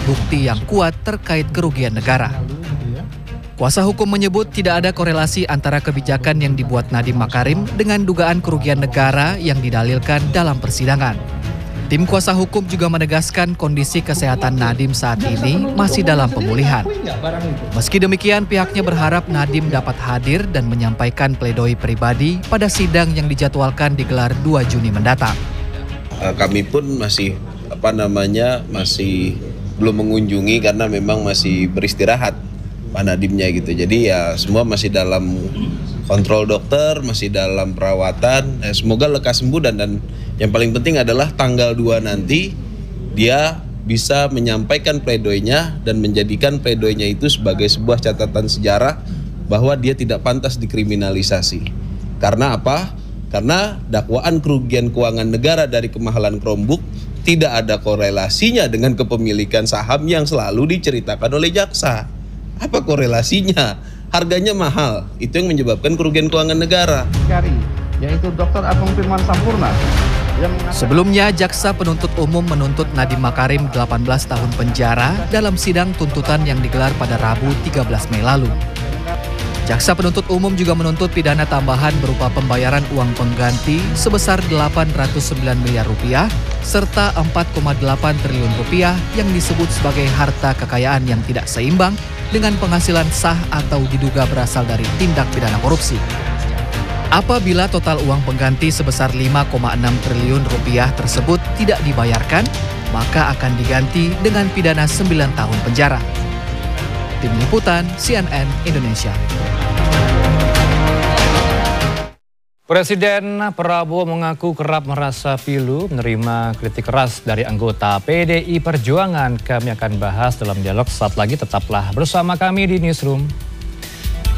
bukti yang kuat terkait kerugian negara. Kuasa hukum menyebut tidak ada korelasi antara kebijakan yang dibuat Nadiem Makarim dengan dugaan kerugian negara yang didalilkan dalam persidangan. Tim kuasa hukum juga menegaskan kondisi kesehatan Nadiem saat ini masih dalam pemulihan. Meski demikian, pihaknya berharap Nadiem dapat hadir dan menyampaikan pledoi pribadi pada sidang yang dijadwalkan digelar 2 Juni mendatang. Kami pun masih belum mengunjungi karena memang masih beristirahat Pak Nadiemnya gitu. Jadi ya semua masih dalam kontrol dokter, masih dalam perawatan. Semoga lekas sembuh dan yang paling penting adalah tanggal 2 nanti dia bisa menyampaikan pledoinya dan menjadikan pledoinya itu sebagai sebuah catatan sejarah bahwa dia tidak pantas dikriminalisasi. Karena apa? Karena dakwaan kerugian keuangan negara dari kemahalan Chromebook tidak ada korelasinya dengan kepemilikan saham yang selalu diceritakan oleh jaksa. Apa korelasinya? Harganya mahal, itu yang menyebabkan kerugian keuangan negara. Yaitu Dr. Agung Firman Sampurna. Sebelumnya, Jaksa Penuntut Umum menuntut Nadiem Makarim 18 tahun penjara dalam sidang tuntutan yang digelar pada Rabu 13 Mei lalu. Jaksa Penuntut Umum juga menuntut pidana tambahan berupa pembayaran uang pengganti sebesar 809 miliar rupiah serta 4,8 triliun rupiah yang disebut sebagai harta kekayaan yang tidak seimbang dengan penghasilan sah atau diduga berasal dari tindak pidana korupsi. Apabila total uang pengganti sebesar 5,6 triliun rupiah tersebut tidak dibayarkan, maka akan diganti dengan pidana 9 tahun penjara. Tim Liputan CNN Indonesia. Presiden Prabowo mengaku kerap merasa pilu menerima kritik keras dari anggota PDI Perjuangan. Kami akan bahas dalam dialog saat lagi, tetaplah bersama kami di Newsroom.